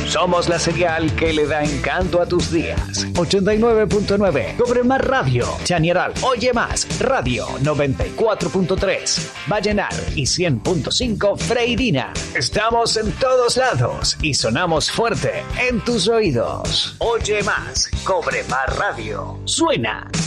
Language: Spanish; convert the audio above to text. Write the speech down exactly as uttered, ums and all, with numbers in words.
Somos la señal que le da encanto a tus días. ochenta y nueve punto nueve. Cobre Más Radio. Chañaral. Oye Más Radio. noventa y cuatro punto tres. Vallenar. Y cien punto cinco. Freirina. Estamos en todos lados y sonamos fuerte en tus oídos. Oye Más. Cobre Más Radio. Suena